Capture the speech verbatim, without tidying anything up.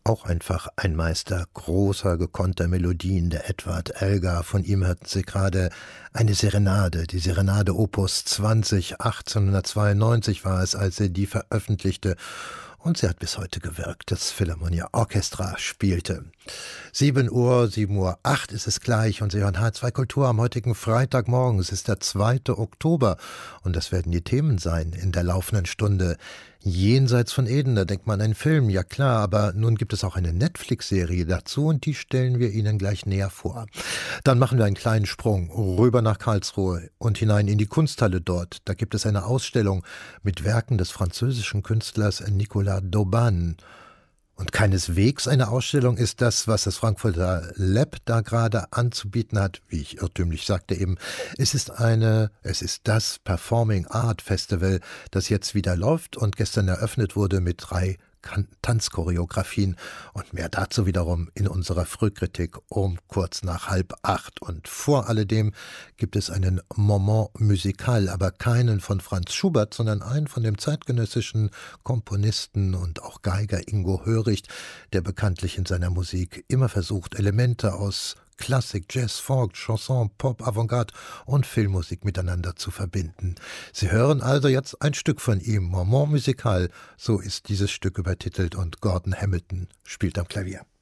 Auch einfach ein Meister großer, gekonnter Melodien, der Edward Elgar. Von ihm hörten Sie gerade eine Serenade, die Serenade Opus zwanzig, achtzehnhundertzweiundneunzig war es, als er die veröffentlichte. Und sie hat bis heute gewirkt. Das Philharmonia Orchestra spielte. sieben Uhr, sieben Uhr acht ist es gleich und Sie hören H zwei Kultur am heutigen Freitagmorgen. Es ist der zweite Oktober und das werden die Themen sein in der laufenden Stunde. Jenseits von Eden, da denkt man an einen Film, ja klar, aber nun gibt es auch eine Netflix-Serie dazu und die stellen wir Ihnen gleich näher vor. Dann machen wir einen kleinen Sprung rüber nach Karlsruhe und hinein in die Kunsthalle dort. Da gibt es eine Ausstellung mit Werken des französischen Künstlers Nicolas d'Auban. Und keineswegs eine Ausstellung ist das, was das Frankfurter Lab da gerade anzubieten hat, wie ich irrtümlich sagte eben. Es ist eine, es ist das Performing Art Festival, das jetzt wieder läuft und gestern eröffnet wurde mit drei Tanzchoreografien und mehr dazu wiederum in unserer Frühkritik um kurz nach halb acht. Und vor alledem gibt es einen Moment musical, aber keinen von Franz Schubert, sondern einen von dem zeitgenössischen Komponisten und auch Geiger Ingo Höricht, der bekanntlich in seiner Musik immer versucht, Elemente aus Klassik, Jazz, Folk, Chanson, Pop, Avantgarde und Filmmusik miteinander zu verbinden. Sie hören also jetzt ein Stück von ihm, Moment musical, so ist dieses Stück übertitelt und Gordon Hamilton spielt am Klavier.